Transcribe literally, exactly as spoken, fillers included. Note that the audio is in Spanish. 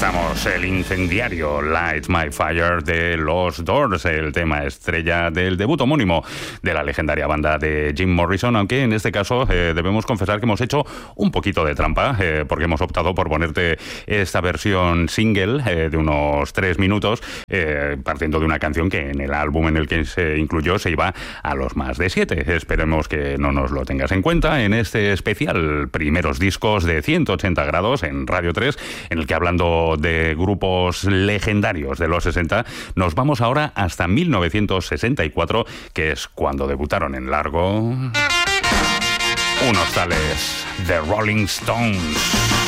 estamos, el incendiario Light My Fire de los Doors, el tema estrella del debut homónimo de la legendaria banda de Jim Morrison, aunque en este caso eh, debemos confesar que hemos hecho un poquito de trampa, eh, porque hemos optado por ponerte esta versión single eh, de unos tres minutos, eh, partiendo de una canción que en el álbum en el que se incluyó se iba a los más de siete. Esperemos que no nos lo tengas en cuenta en este especial primeros discos de ciento ochenta grados en Radio tres, en el que, hablando de grupos legendarios de los sesenta, nos vamos ahora hasta mil novecientos sesenta y cuatro, que es cuando debutaron en largo unos tales The Rolling Stones.